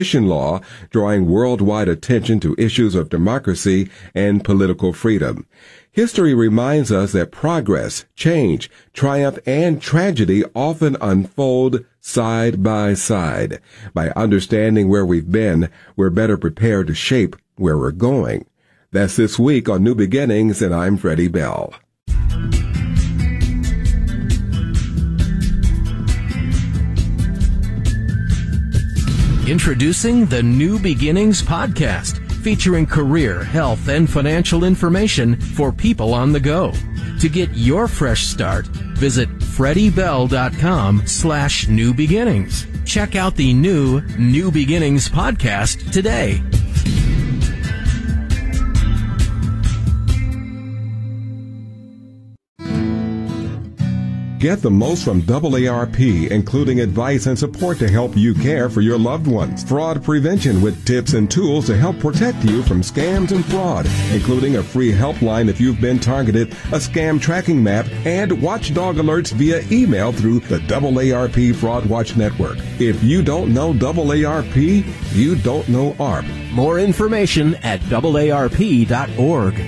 law, drawing worldwide attention to issues of democracy and political freedom. History reminds us that progress, change, triumph, and tragedy often unfold side by side. By understanding where we've been, we're better prepared to shape where we're going. That's this week on New Beginnings, and I'm Freddie Bell. Introducing the New Beginnings podcast, featuring career, health, and financial information for people on the go. To get your fresh start, visit FreddieBell.com/New Beginnings. Check out the New Beginnings podcast today. Get the most from AARP, including advice and support to help you care for your loved ones. Fraud prevention with tips and tools to help protect you from scams and fraud, including a free helpline if you've been targeted, a scam tracking map, and watchdog alerts via email through the AARP Fraud Watch Network. If you don't know AARP, you don't know ARP. More information at AARP.org.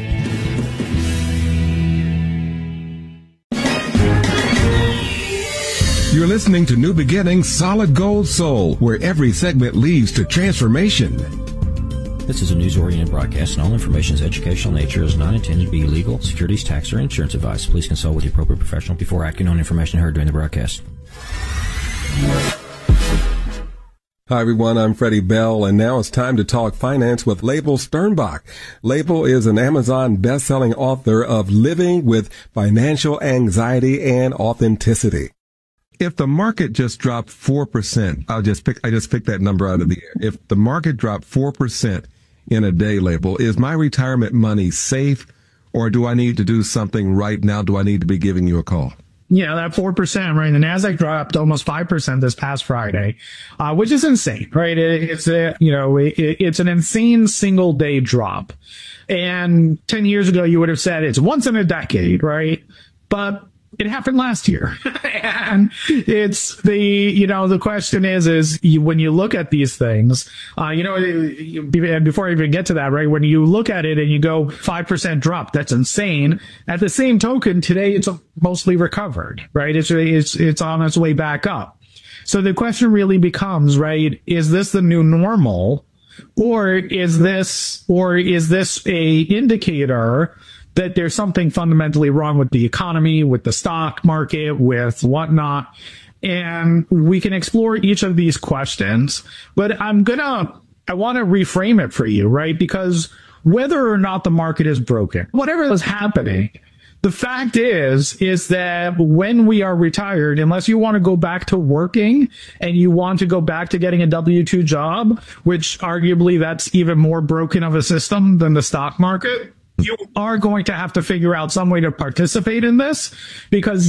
You're listening to New Beginnings Solid Gold Soul, where every segment leads to transformation. This is a news-oriented broadcast, and all information is educational nature, is not intended to be legal, securities, tax, or insurance advice. Please consult with the appropriate professional before acting on information heard during the broadcast. Hi, everyone. I'm Freddie Bell, and now it's time to talk finance with Label Sternbach. Label is an Amazon best-selling author of Living with Financial Anxiety and Authenticity. If the market just dropped 4%, I just picked that number out of the air. If the market dropped 4% in a day, Label, is my retirement money safe, or do I need to do something right now? Do I need to be giving you a call? Yeah, that 4%, right? The NASDAQ dropped almost 5% this past Friday, which is insane, right? It's an insane single day drop. And 10 years ago, you would have said it's once in a decade, right? But it happened last year. And it's the question is when you look at these things, and before I even get to that, right, when you look at it and you go 5% drop, that's insane. At the same token, today it's mostly recovered, right? It's on its way back up. So the question really becomes, right, is this the new normal, or is this a indicator that there's something fundamentally wrong with the economy, with the stock market, with whatnot? And we can explore each of these questions, but I want to reframe it for you, right? Because whether or not the market is broken, whatever is happening, the fact is that when we are retired, unless you want to go back to working and you want to go back to getting a W-2 job, which arguably that's even more broken of a system than the stock market, you are going to have to figure out some way to participate in this, because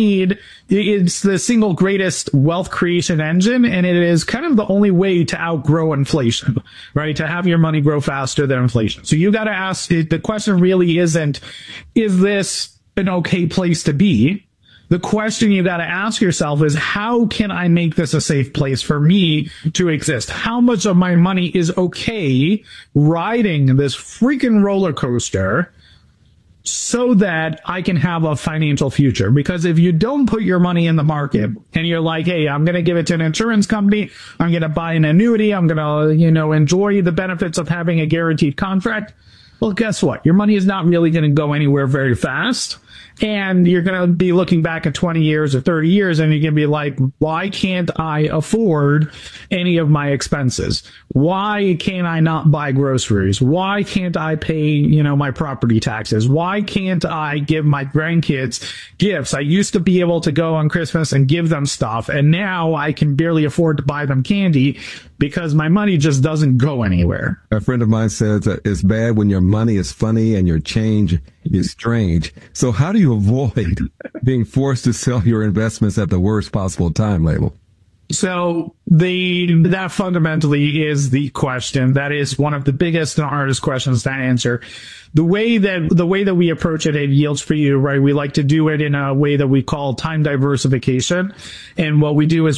it's the single greatest wealth creation engine, and it is kind of the only way to outgrow inflation, right? To have your money grow faster than inflation. So you got to ask, the question really isn't, is this an okay place to be? The question you got to ask yourself is, how can I make this a safe place for me to exist? How much of my money is okay riding this freaking roller coaster so that I can have a financial future? Because if you don't put your money in the market and you're like, hey, I'm going to give it to an insurance company, I'm going to buy an annuity, I'm going to, enjoy the benefits of having a guaranteed contract, well, guess what? Your money is not really going to go anywhere very fast. And you're going to be looking back at 20 years or 30 years, and you're going to be like, why can't I afford any of my expenses? Why can't I not buy groceries? Why can't I pay, my property taxes? Why can't I give my grandkids gifts? I used to be able to go on Christmas and give them stuff, and now I can barely afford to buy them candy because my money just doesn't go anywhere. A friend of mine says that it's bad when your money is funny and your change is strange. So how do you avoid being forced to sell your investments at the worst possible time, Label? So that fundamentally is the question. That is one of the biggest and hardest questions to answer. The way that we approach it at Yields for You, right? We like to do it in a way that we call time diversification. And what we do is we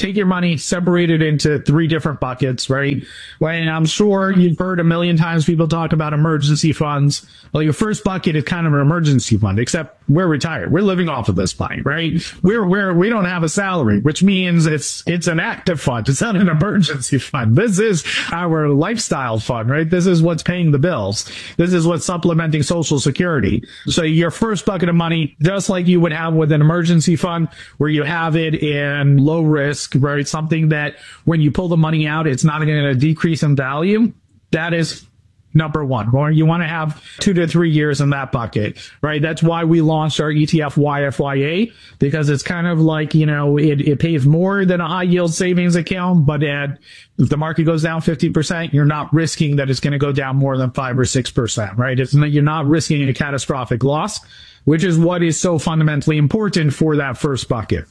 take your money, separate it into 3 different buckets, right? When I'm sure you've heard a million times people talk about emergency funds. Well, your first bucket is kind of an emergency fund, except we're retired. We're living off of this money, right? We don't have a salary, which means it's an active fund. It's not an emergency fund. This is our lifestyle fund, right? This is what's paying the bills. This is what's supplementing Social Security. So your first bucket of money, just like you would have with an emergency fund, where you have it in low risk, right? Something that when you pull the money out, it's not going to decrease in value. That is number one. Or you want to have 2 to 3 years in that bucket, right? That's why we launched our ETF YFYA, because it's kind of like, it pays more than a high yield savings account, but if the market goes down 50%, you're not risking that it's going to go down more than 5 or 6%, right? You're not risking a catastrophic loss, which is what is so fundamentally important for that first bucket.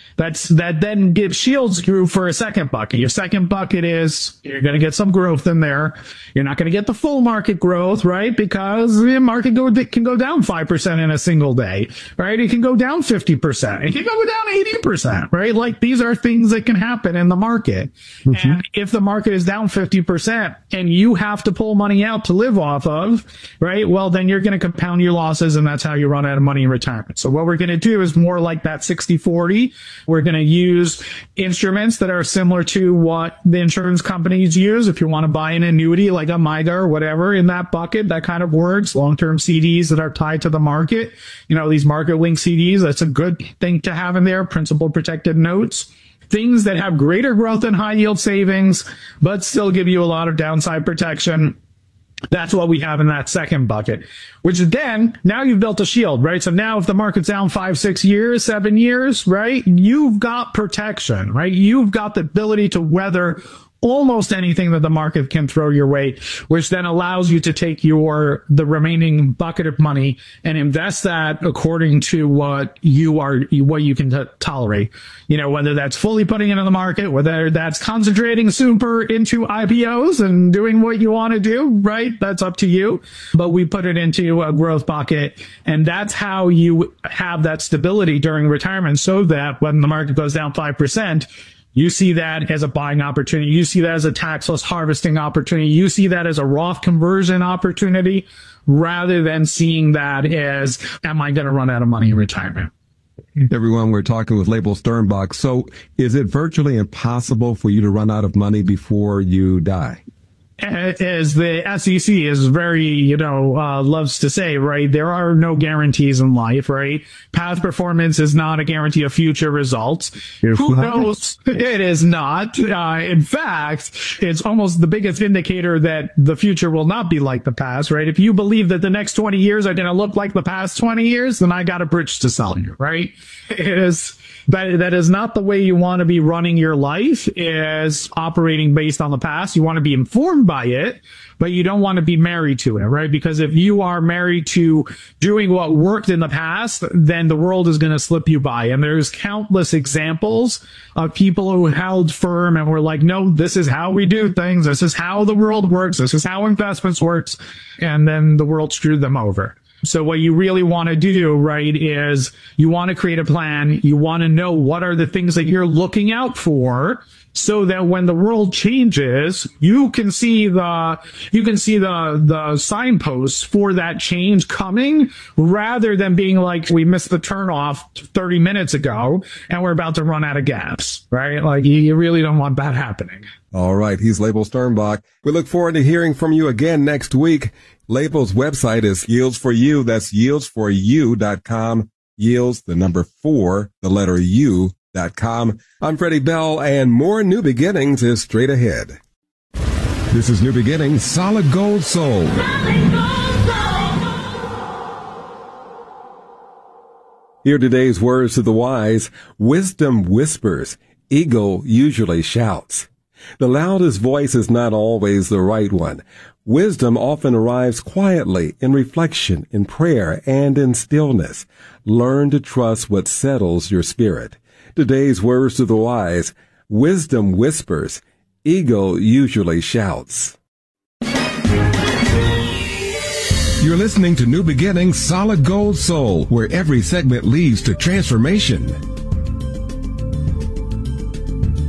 That then shields you for a second bucket. Your second bucket is you're going to get some growth in there. You're not going to get the full market growth, right? Because the market can go down 5% in a single day, right? It can go down 50%. It can go down 80%, right? Like, these are things that can happen in the market. Mm-hmm. And if the market is down 50% and you have to pull money out to live off of, right? Well, then you're going to compound your losses, and that's how you run out of money in retirement. So what we're going to do is more like that 60-40. We're going to use instruments that are similar to what the insurance companies use. If you want to buy an annuity like a MYGA or whatever in that bucket, that kind of works. Long-term CDs that are tied to the market, these market-linked CDs, that's a good thing to have in there. Principal protected notes. Things that have greater growth than high-yield savings, but still give you a lot of downside protection. That's what we have in that second bucket, which then now you've built a shield, right? So now if the market's down 5, 6 years, 7 years, right, you've got protection, right? You've got the ability to weather almost anything that the market can throw your way, which then allows you to take the remaining bucket of money and invest that according to what you can tolerate. Whether that's fully putting it in the market, whether that's concentrating super into IPOs and doing what you want to do, right? That's up to you. But we put it into a growth bucket, and that's how you have that stability during retirement, so that when the market goes down 5%, you see that as a buying opportunity. You see that as a tax-less harvesting opportunity. You see that as a Roth conversion opportunity, rather than seeing that as, am I going to run out of money in retirement? Everyone, we're talking with Label Sternbach. So is it virtually impossible for you to run out of money before you die? As the SEC is very, loves to say, right, there are no guarantees in life, right? Past performance is not a guarantee of future results. Who knows? It is not. In fact, it's almost the biggest indicator that the future will not be like the past, right? If you believe that the next 20 years are going to look like the past 20 years, then I got a bridge to sell you, right? That is not the way you want to be running your life, is operating based on the past. You want to be informed by it, but you don't want to be married to it, right? Because if you are married to doing what worked in the past, then the world is going to slip you by. And there's countless examples of people who held firm and were like, no, this is how we do things. This is how the world works. This is how investments works. And then the world screwed them over. So what you really want to do, right, is you want to create a plan. You want to know what are the things that you're looking out for, so that when the world changes, you can see the signposts for that change coming, rather than being like, we missed the turnoff 30 minutes ago and we're about to run out of gas, right? Like, you really don't want that happening. All right. He's Label Sternbach. We look forward to hearing from you again next week. Label's website is Yields for You. That's yieldsforyou.com. Yields, the number 4, the letter U.com. I'm Freddie Bell, and more New Beginnings is straight ahead. This is New Beginnings, Solid Gold Soul. Hear today's words to the wise. Wisdom whispers. Ego usually shouts. The loudest voice is not always the right one. Wisdom often arrives quietly, in reflection, in prayer, and in stillness. Learn to trust what settles your spirit. Today's words to the wise. Wisdom whispers. Ego usually shouts. You're listening to New Beginnings, Solid Gold Soul, where every segment leads to transformation.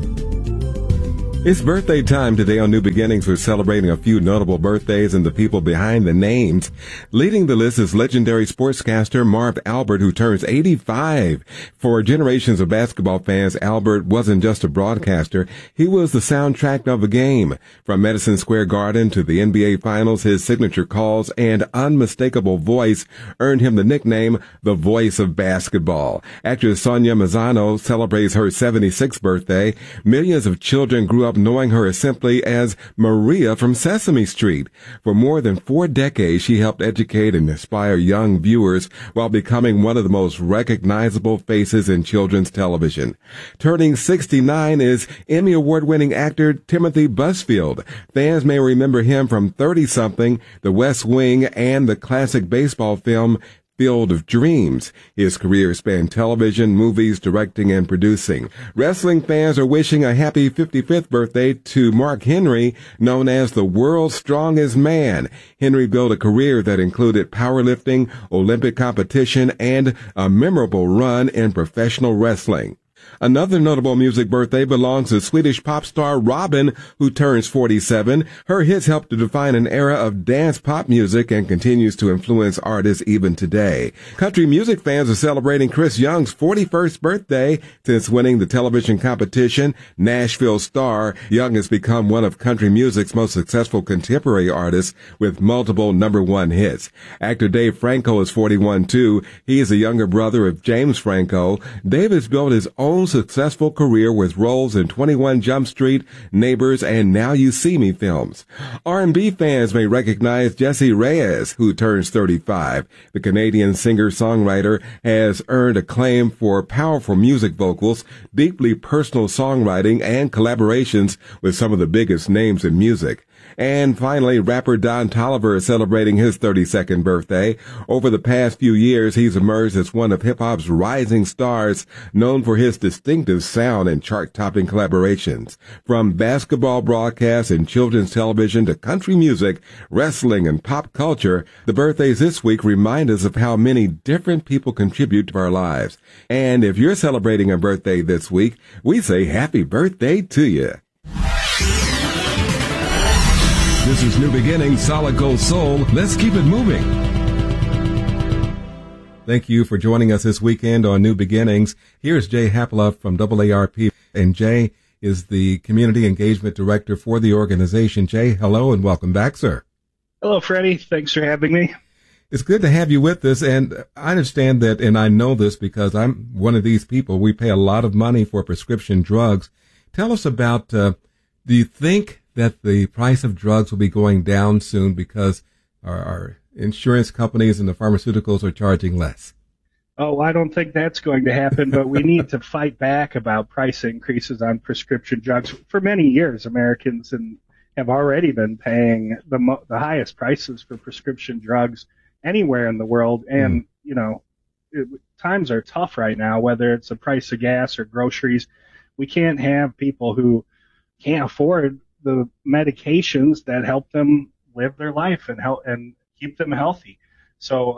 It's birthday time today on New Beginnings. We're celebrating a few notable birthdays and the people behind the names. Leading the list is legendary sportscaster Marv Albert, who turns 85. For generations of basketball fans, Albert wasn't just a broadcaster. He was the soundtrack of a game. From Madison Square Garden to the NBA Finals, his signature calls and unmistakable voice earned him the nickname the Voice of Basketball. Actress Sonia Mazzano celebrates her 76th birthday. Millions of children grew up knowing her simply as Maria from Sesame Street. For more than 4 decades, she helped educate and inspire young viewers while becoming one of the most recognizable faces in children's television. Turning 69 is Emmy Award-winning actor Timothy Busfield. Fans may remember him from 30-something, The West Wing, and the classic baseball film Field of Dreams. His career spanned television, movies, directing, and producing. Wrestling fans are wishing a happy 55th birthday to Mark Henry, known as the world's strongest man. Henry built a career that included powerlifting, Olympic competition, and a memorable run in professional wrestling. Another notable music birthday belongs to Swedish pop star Robyn, who turns 47. Her hits helped to define an era of dance pop music and continues to influence artists even today. Country music fans are celebrating Chris Young's 41st birthday. Since winning the television competition Nashville Star, Young has become one of country music's most successful contemporary artists with multiple #1 hits. Actor Dave Franco is 41 too. He is a younger brother of James Franco. Dave has built his own successful career with roles in 21 Jump Street, Neighbors, and Now You See Me films. R&B fans may recognize Jessie Reyez, who turns 35. The Canadian singer-songwriter has earned acclaim for powerful music vocals, deeply personal songwriting, and collaborations with some of the biggest names in music. And finally, rapper Don Toliver is celebrating his 32nd birthday. Over the past few years, he's emerged as one of hip-hop's rising stars, known for his distinctive sound and chart-topping collaborations. From basketball broadcasts and children's television to country music, wrestling, and pop culture, the birthdays this week remind us of how many different people contribute to our lives. And if you're celebrating a birthday this week, we say happy birthday to you. This is New Beginnings, Solid Gold Soul. Let's keep it moving. Thank you for joining us this weekend on New Beginnings. Here's Jay Hapala from AARP, and Jay is the Community Engagement Director for the organization. Jay, hello and welcome back, sir. Hello, Freddie. Thanks for having me. It's good to have you with us, and I understand that, and I know this because I'm one of these people. We pay a lot of money for prescription drugs. Tell us about, do you think that the price of drugs will be going down soon because our insurance companies and the pharmaceuticals are charging less? Oh, I don't think that's going to happen, but we need to fight back about price increases on prescription drugs. For many years, Americans have already been paying the highest prices for prescription drugs anywhere in the world. And, you know, times are tough right now, whether it's the price of gas or groceries. We can't have people who can't afford the medications that help them live their life and keep them healthy. So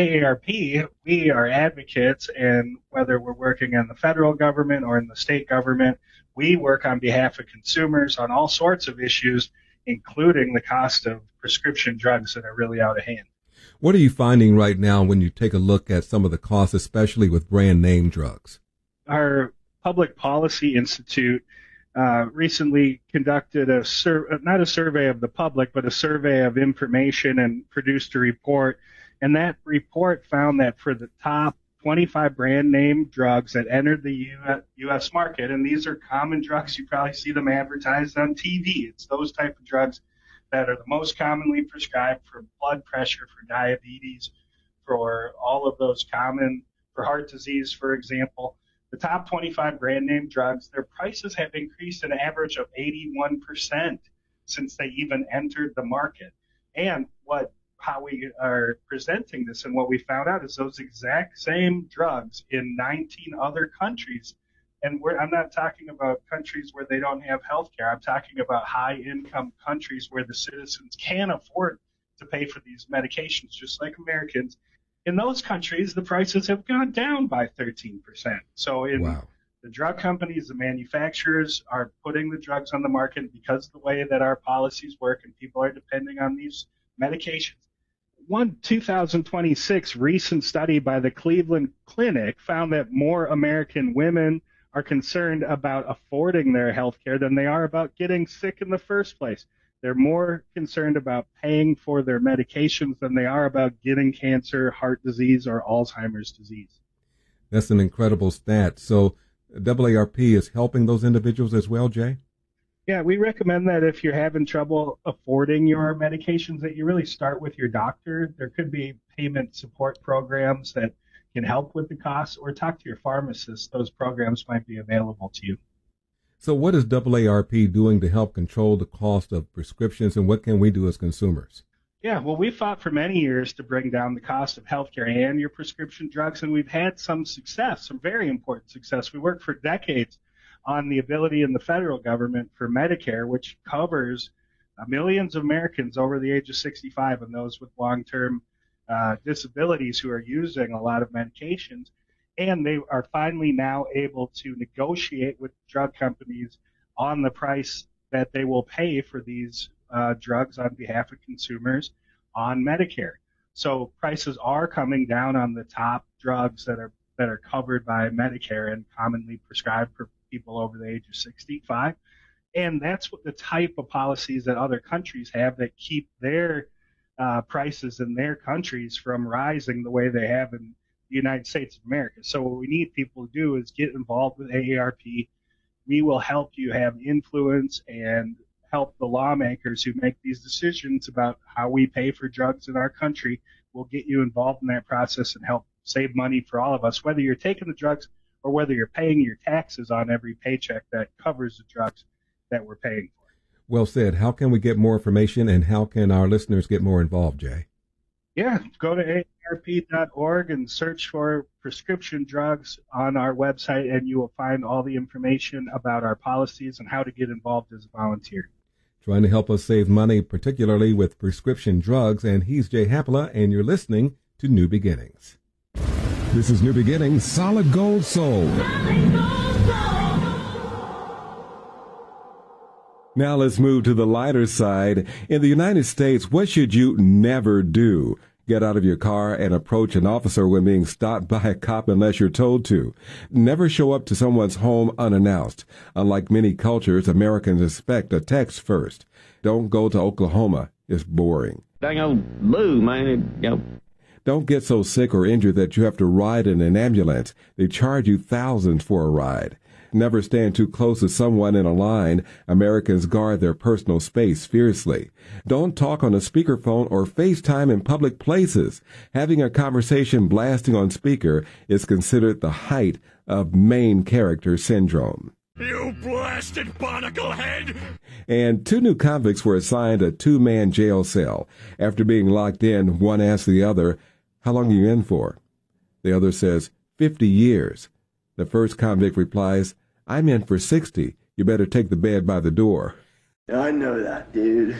AARP, we are advocates, and whether we're working in the federal government or in the state government, we work on behalf of consumers on all sorts of issues, including the cost of prescription drugs that are really out of hand. What are you finding right now when you take a look at some of the costs, especially with brand name drugs? Our Public Policy Institute recently conducted not a survey of the public, but a survey of information, and produced a report. And that report found that for the top 25 brand name drugs that entered the U.S. market, and these are common drugs, you probably see them advertised on TV. It's those type of drugs that are the most commonly prescribed for blood pressure, for diabetes, for all of those common, for heart disease, for example. The top 25 brand name drugs, their prices have increased an average of 81% since they even entered the market. And how we are presenting this and what we found out is those exact same drugs in 19 other countries. And I'm not talking about countries where they don't have health care. I'm talking about high-income countries where the citizens can afford to pay for these medications, just like Americans. In those countries, the prices have gone down by 13%. So in The drug companies, the manufacturers are putting the drugs on the market because of the way that our policies work and people are depending on these medications. One 2026 recent study by the Cleveland Clinic found that more American women are concerned about affording their health care than they are about getting sick in the first place. They're more concerned about paying for their medications than they are about getting cancer, heart disease, or Alzheimer's disease. That's an incredible stat. So AARP is helping those individuals as well, Jay? Yeah, we recommend that if you're having trouble affording your medications, that you really start with your doctor. There could be payment support programs that can help with the costs, or talk to your pharmacist. Those programs might be available to you. So what is AARP doing to help control the cost of prescriptions, and what can we do as consumers? Yeah, well, we fought for many years to bring down the cost of healthcare and your prescription drugs, and we've had some success, some very important success. We worked for decades on the ability in the federal government for Medicare, which covers millions of Americans over the age of 65 and those with long-term disabilities who are using a lot of medications. And they are finally now able to negotiate with drug companies on the price that they will pay for these drugs on behalf of consumers on Medicare. So prices are coming down on the top drugs that are covered by Medicare and commonly prescribed for people over the age of 65. And that's what the type of policies that other countries have that keep their prices in their countries from rising the way they have in the United States of America. So what we need people to do is get involved with AARP. We will help you have influence and help the lawmakers who make these decisions about how we pay for drugs in our country. We'll get you involved in that process and help save money for all of us, whether you're taking the drugs or whether you're paying your taxes on every paycheck that covers the drugs that we're paying for. Well said. How can we get more information, and how can our listeners get more involved, Jay? Yeah, go to aarp.org and search for prescription drugs on our website, and you will find all the information about our policies and how to get involved as a volunteer. Trying to help us save money, particularly with prescription drugs. And he's Jay Hapala, and you're listening to New Beginnings. This is New Beginnings, Solid Gold Soul. Now let's move to the lighter side. In the United States, what should you never do? Get out of your car and approach an officer when being stopped by a cop unless you're told to. Never show up to someone's home unannounced. Unlike many cultures, Americans expect a text first. Don't go to Oklahoma. It's boring. Dang old Lou, man. Don't get so sick or injured that you have to ride in an ambulance. They charge you thousands for a ride. Never stand too close to someone in a line. Americans guard their personal space fiercely. Don't talk on a speakerphone or FaceTime in public places. Having a conversation blasting on speaker is considered the height of main character syndrome. You blasted barnacle head! And 2 new convicts were assigned a 2-man jail cell. After being locked in, one asked the other, "How long are you in for?" The other says, 50 years. The first convict replies, "I'm in for 60. You better take the bed by the door." I know that, dude.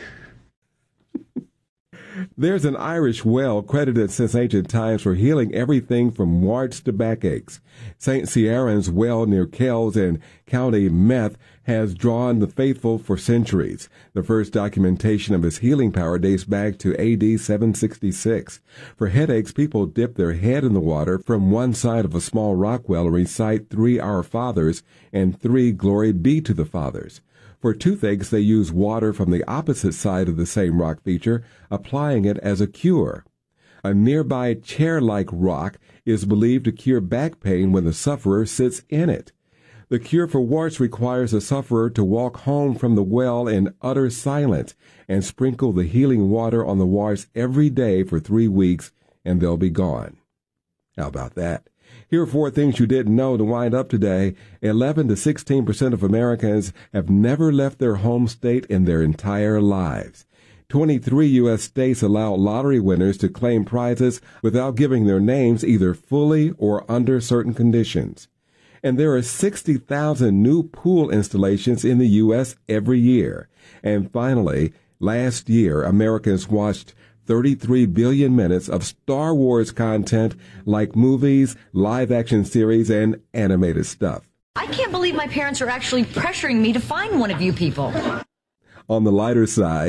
There's an Irish well credited since ancient times for healing everything from warts to backaches. St. Ciaran's well near Kells in County Meath has drawn the faithful for centuries. The first documentation of its healing power dates back to AD 766. For headaches, people dip their head in the water from one side of a small rock well and recite 3 Our Fathers and 3 Glory Be to the Fathers. For toothaches, they use water from the opposite side of the same rock feature, applying it as a cure. A nearby chair-like rock is believed to cure back pain when the sufferer sits in it. The cure for warts requires the sufferer to walk home from the well in utter silence and sprinkle the healing water on the warts every day for 3 weeks, and they'll be gone. How about that? Here are 4 things you didn't know to wind up today. 11 to 16% of Americans have never left their home state in their entire lives. 23 U.S. states allow lottery winners to claim prizes without giving their names either fully or under certain conditions. And there are 60,000 new pool installations in the U.S. every year. And finally, last year, Americans watched 33 billion minutes of Star Wars content like movies, live-action series, and animated stuff. I can't believe my parents are actually pressuring me to find one of you people. On the lighter side,